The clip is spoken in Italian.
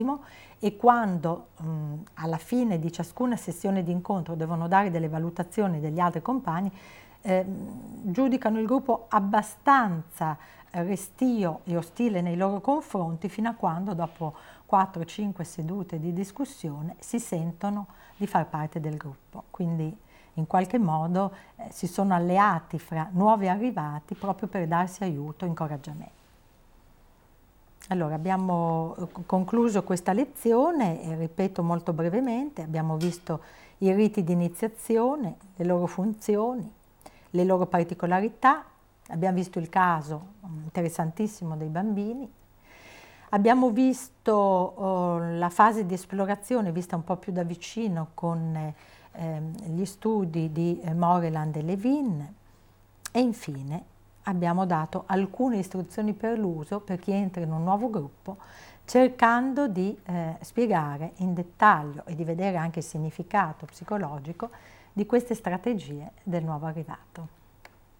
e quando alla fine di ciascuna sessione di incontro devono dare delle valutazioni degli altri compagni, giudicano il gruppo abbastanza restio e ostile nei loro confronti fino a quando dopo 4-5 sedute di discussione si sentono di far parte del gruppo. Quindi in qualche modo si sono alleati fra nuovi arrivati proprio per darsi aiuto e incoraggiamento. Allora, abbiamo concluso questa lezione e ripeto molto brevemente, abbiamo visto i riti di iniziazione, le loro funzioni, le loro particolarità, abbiamo visto il caso interessantissimo dei bambini, abbiamo visto la fase di esplorazione vista un po' più da vicino con gli studi di Moreland e Levin e infine abbiamo dato alcune istruzioni per l'uso per chi entra in un nuovo gruppo, cercando di spiegare in dettaglio e di vedere anche il significato psicologico di queste strategie del nuovo arrivato.